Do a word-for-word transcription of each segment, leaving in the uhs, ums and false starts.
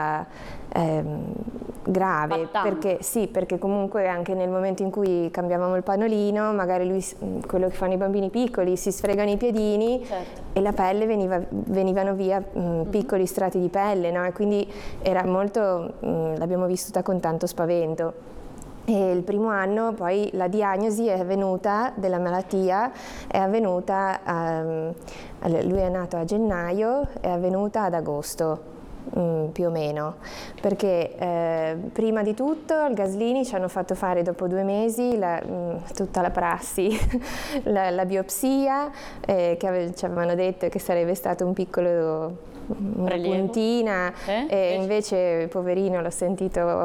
ehm, grave, perché, sì, perché comunque anche nel momento in cui cambiavamo il pannolino, magari lui, quello che fanno i bambini piccoli, si sfregano i piedini, certo, e la pelle veniva, venivano via mh, piccoli strati di pelle, no? E quindi era molto, l'abbiamo vissuta con tanto spavento. E il primo anno poi la diagnosi è avvenuta della malattia, è avvenuta, um, lui è nato a gennaio, è avvenuta ad agosto. Mm, più o meno, perché eh, prima di tutto al Gaslini ci hanno fatto fare dopo due mesi la, mm, tutta la prassi, la, la biopsia, eh, che ave- ci avevano detto che sarebbe stato un piccolo, una Prelievo. puntina, eh? E invece poverino l'ho sentito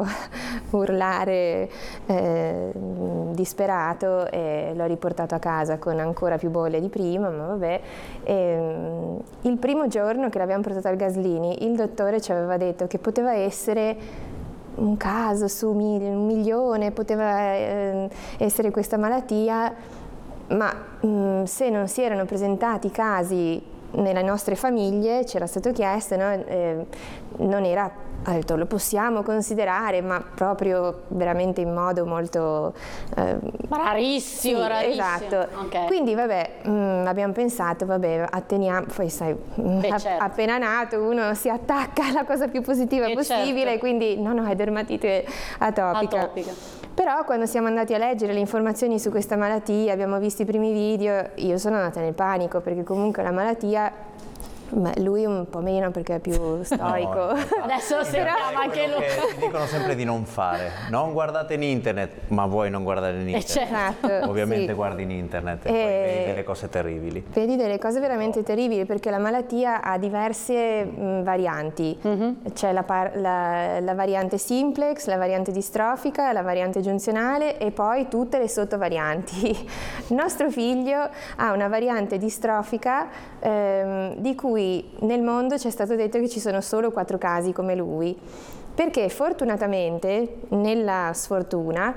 urlare eh, disperato e l'ho riportato a casa con ancora più bolle di prima, ma vabbè. E, il primo giorno che l'abbiamo portato al Gaslini, il dottore ci aveva detto che poteva essere un caso su un milione, poteva eh, essere questa malattia, ma mh, se non si erano presentati casi nelle nostre famiglie, c'era stato chiesto, no? eh, non era, ha detto, lo possiamo considerare, ma proprio veramente in modo molto eh, rarissimo, sì, rarissimo. Esatto. Okay. Quindi vabbè, mh, abbiamo pensato, vabbè, atteniamo, poi sai, Beh, a, certo. appena nato uno si attacca alla cosa più positiva e possibile, certo. quindi no, no, è dermatite atopica. atopica. Però quando siamo andati a leggere le informazioni su questa malattia, abbiamo visto i primi video, io sono andata nel panico, perché comunque la malattia, ma lui un po' meno perché è più stoico. No, adesso sentiamo anche lui. Ti dicono sempre di non fare, non guardate in internet, ma vuoi non guardare in internet. Certo, Ovviamente sì. guardi in internet e, e poi vedi delle cose terribili. Vedi delle cose veramente no. terribili, perché la malattia ha diverse mh, varianti. Mm-hmm. C'è la, la, la variante simplex, la variante distrofica, la variante giunzionale e poi tutte le sottovarianti. Il nostro figlio ha una variante distrofica ehm, di cui nel mondo ci è stato detto che ci sono solo quattro casi come lui, perché fortunatamente nella sfortuna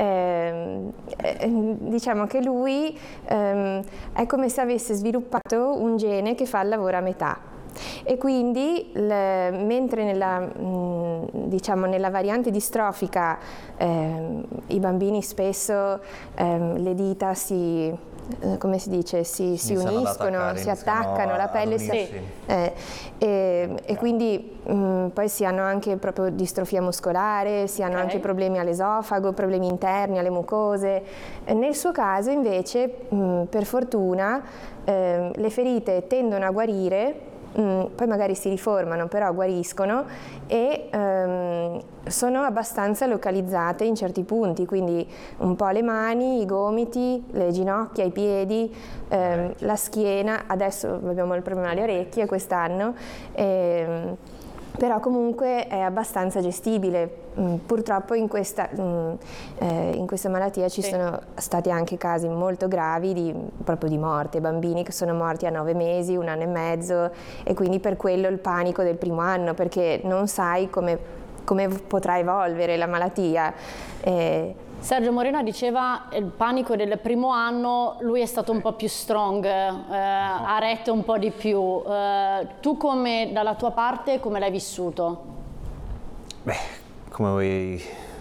ehm, eh, diciamo che lui ehm, è come se avesse sviluppato un gene che fa il lavoro a metà. E quindi le, mentre nella, mh, diciamo, nella variante distrofica ehm, i bambini spesso ehm, le dita si, eh, come si dice, si, si uniscono, si attaccano, la pelle si, eh, e, e quindi mh, poi si hanno anche proprio distrofia muscolare, si hanno okay. anche problemi all'esofago, problemi interni alle mucose. E nel suo caso invece, mh, per fortuna, eh, le ferite tendono a guarire. Mm, poi magari si riformano, però guariscono e ehm, sono abbastanza localizzate in certi punti, quindi un po' le mani, i gomiti, le ginocchia, i piedi, ehm, la schiena, adesso abbiamo il problema alle orecchie quest'anno, ehm, però comunque è abbastanza gestibile. Mm, purtroppo in questa, mm, eh, in questa malattia ci sì. sono stati anche casi molto gravi di, proprio di morte, bambini che sono morti a nove mesi, un anno e mezzo, e quindi per quello il panico del primo anno, perché non sai come, come potrà evolvere la malattia. Eh, Sergio Moreno diceva il panico del primo anno, lui è stato un po' più strong, eh, ha retto un po' di più. Eh, tu come, dalla tua parte, come l'hai vissuto? Beh, come vuoi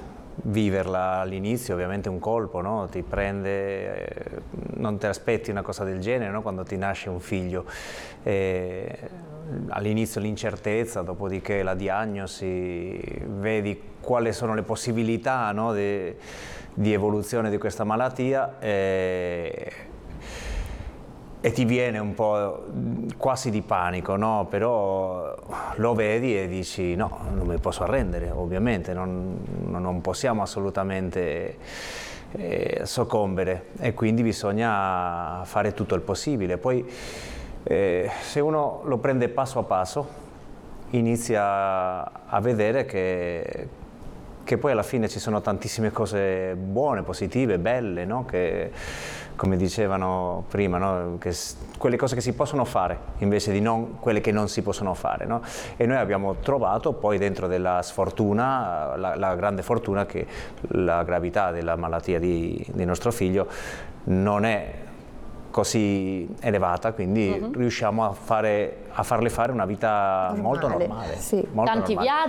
viverla all'inizio, ovviamente un colpo, no? Ti prende, eh, non ti aspetti una cosa del genere, no? Quando ti nasce un figlio. Eh, all'inizio l'incertezza, dopodiché la diagnosi, vedi quali sono le possibilità, no? di, di evoluzione di questa malattia e, e ti viene un po' quasi di panico, no? Però lo vedi e dici no, non mi posso arrendere, ovviamente, non, non possiamo assolutamente eh, soccombere e quindi bisogna fare tutto il possibile. Poi eh, se uno lo prende passo a passo inizia a vedere che che poi alla fine ci sono tantissime cose buone, positive, belle, no? Che, come dicevano prima, no? Che, quelle cose che si possono fare invece di non, quelle che non si possono fare, no? E noi abbiamo trovato poi dentro della sfortuna, la, la grande fortuna che la gravità della malattia di, di nostro figlio non è così elevata, quindi uh-huh. riusciamo a, fare, a farle fare una vita normale, molto normale. Sì. Molto Tanti normale. viaggi.